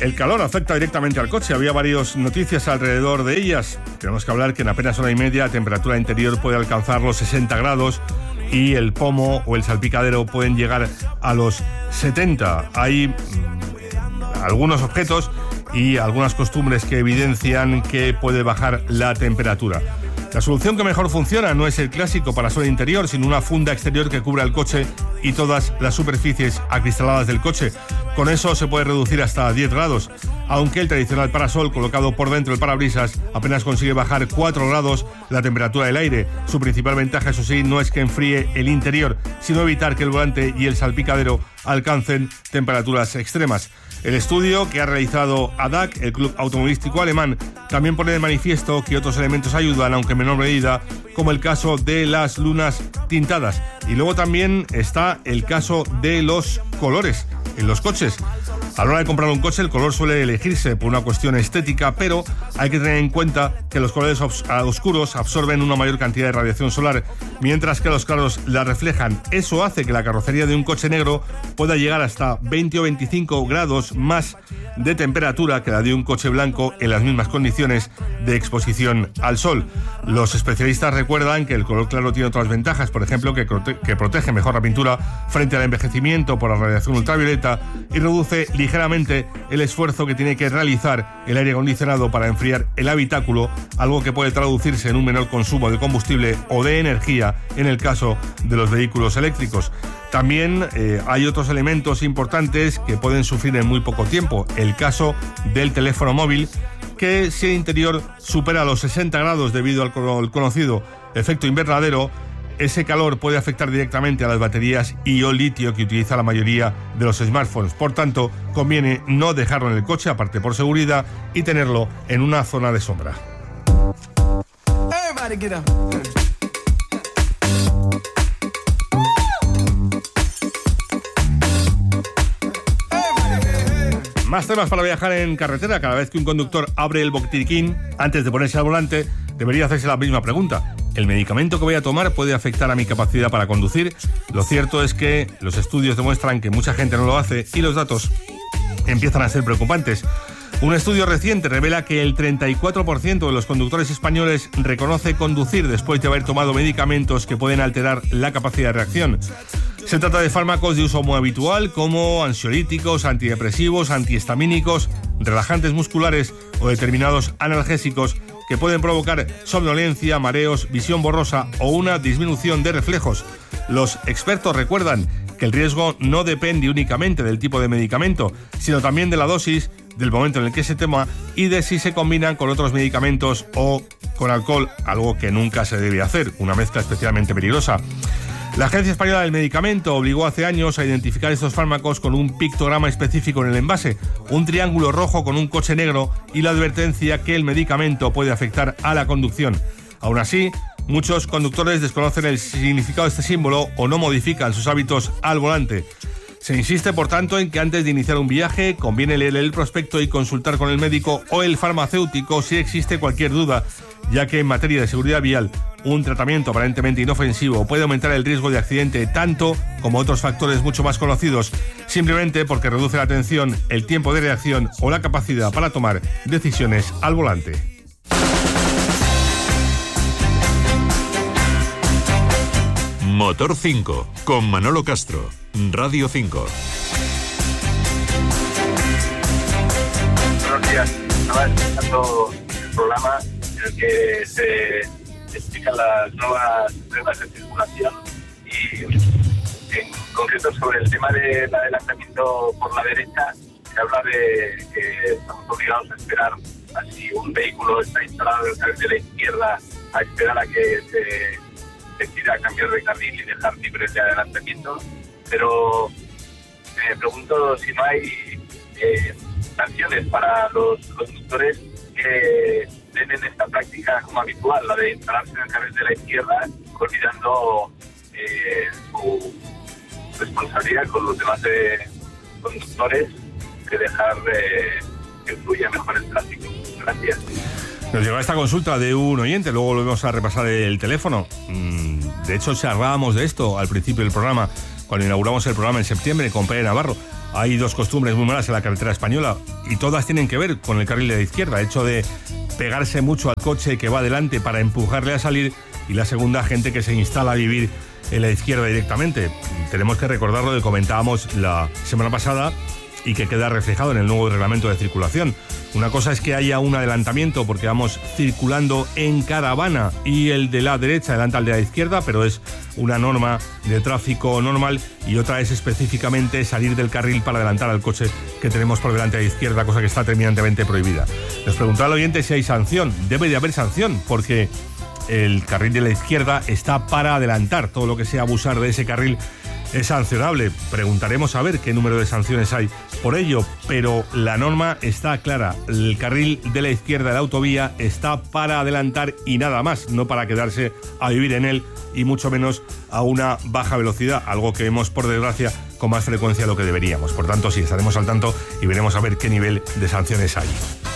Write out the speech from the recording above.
El calor afecta directamente al coche. Había varias noticias alrededor de ellas. Tenemos que hablar que en apenas hora y media la temperatura interior puede alcanzar los 60 grados y el pomo o el salpicadero pueden llegar a los 70. Hay algunos objetos y algunas costumbres que evidencian que puede bajar la temperatura. La solución que mejor funciona no es el clásico parasol interior, sino una funda exterior que cubra el coche y todas las superficies acristaladas del coche. Con eso se puede reducir hasta 10 grados, aunque el tradicional parasol colocado por dentro del parabrisas apenas consigue bajar 4 grados la temperatura del aire. Su principal ventaja, eso sí, no es que enfríe el interior, sino evitar que el volante y el salpicadero alcancen temperaturas extremas. El estudio que ha realizado ADAC, el club automovilístico alemán, también pone de manifiesto que otros elementos ayudan, aunque en menor medida, como el caso de las lunas tintadas. Y luego también está el caso de los colores en los coches. A la hora de comprar un coche, el color suele elegirse por una cuestión estética, pero hay que tener en cuenta que los colores oscuros absorben una mayor cantidad de radiación solar, mientras que los claros la reflejan. Eso hace que la carrocería de un coche negro pueda llegar hasta 20 o 25 grados más de temperatura que la de un coche blanco en las mismas condiciones de exposición al sol. Los especialistas recuerdan que el color claro tiene otras ventajas, por ejemplo, que protege mejor la pintura frente al envejecimiento por la radiación ultravioleta y reduce ligeramente el esfuerzo que tiene que realizar el aire acondicionado para enfriar el habitáculo, algo que puede traducirse en un menor consumo de combustible o de energía en el caso de los vehículos eléctricos. También hay otros elementos importantes que pueden sufrir en muy poco tiempo. El caso del teléfono móvil, que si el interior supera los 60 grados debido al conocido efecto invernadero, ese calor puede afectar directamente a las baterías iodo-litio que utiliza la mayoría de los smartphones. Por tanto, conviene no dejarlo en el coche, aparte por seguridad, y tenerlo en una zona de sombra. Más temas para viajar en carretera. Cada vez que un conductor abre el botiquín antes de ponerse al volante, debería hacerse la misma pregunta. ¿El medicamento que voy a tomar puede afectar a mi capacidad para conducir? Lo cierto es que los estudios demuestran que mucha gente no lo hace y los datos empiezan a ser preocupantes. Un estudio reciente revela que el 34% de los conductores españoles reconoce conducir después de haber tomado medicamentos que pueden alterar la capacidad de reacción. Se trata de fármacos de uso muy habitual como ansiolíticos, antidepresivos, antihistamínicos, relajantes musculares o determinados analgésicos que pueden provocar somnolencia, mareos, visión borrosa o una disminución de reflejos. Los expertos recuerdan que el riesgo no depende únicamente del tipo de medicamento, sino también de la dosis, del momento en el que se toma y de si se combinan con otros medicamentos o con alcohol, algo que nunca se debe hacer, una mezcla especialmente peligrosa. La Agencia Española del Medicamento obligó hace años a identificar estos fármacos con un pictograma específico en el envase, un triángulo rojo con un coche negro y la advertencia que el medicamento puede afectar a la conducción. Aún así, muchos conductores desconocen el significado de este símbolo o no modifican sus hábitos al volante. Se insiste, por tanto, en que antes de iniciar un viaje conviene leer el prospecto y consultar con el médico o el farmacéutico si existe cualquier duda, ya que en materia de seguridad vial, un tratamiento aparentemente inofensivo puede aumentar el riesgo de accidente tanto como otros factores mucho más conocidos, simplemente porque reduce la atención, el tiempo de reacción o la capacidad para tomar decisiones al volante. Motor 5, con Manolo Castro, Radio 5. Buenos días. Estaba escuchando el programa en el que se explican las nuevas reglas de circulación y en concreto sobre el tema del adelantamiento por la derecha. Se habla de que estamos obligados a esperar, así un vehículo está instalado en el carril de la izquierda, a esperar a que se decida cambiar de carril y dejar libre de adelantamiento, pero me pregunto si no hay sanciones para los conductores que tienen esta práctica como habitual, la de instalarse en el carril de la izquierda, olvidando su responsabilidad con los demás conductores de dejar que fluya mejor el tráfico. Gracias. Nos llegó esta consulta de un oyente, luego volvemos a repasar el teléfono. De hecho, charlábamos de esto al principio del programa, cuando inauguramos el programa en septiembre con Pere Navarro. Hay dos costumbres muy malas en la carretera española y todas tienen que ver con el carril de la izquierda. El hecho de pegarse mucho al coche que va delante para empujarle a salir, y la segunda, gente que se instala a vivir en la izquierda directamente. Tenemos que recordar lo que comentábamos la semana pasada y que queda reflejado en el nuevo reglamento de circulación. Una cosa es que haya un adelantamiento porque vamos circulando en caravana y el de la derecha adelanta al de la izquierda, pero es una norma de tráfico normal, y otra es específicamente salir del carril para adelantar al coche que tenemos por delante a la izquierda, cosa que está terminantemente prohibida. Nos preguntaba el oyente si hay sanción. Debe de haber sanción porque el carril de la izquierda está para adelantar. Todo lo que sea abusar de ese carril es sancionable. Preguntaremos a ver qué número de sanciones hay por ello, pero la norma está clara. El carril de la izquierda de la autovía está para adelantar y nada más, no para quedarse a vivir en él, y mucho menos a una baja velocidad, algo que vemos, por desgracia, con más frecuencia de lo que deberíamos. Por tanto, sí, estaremos al tanto y veremos a ver qué nivel de sanciones hay.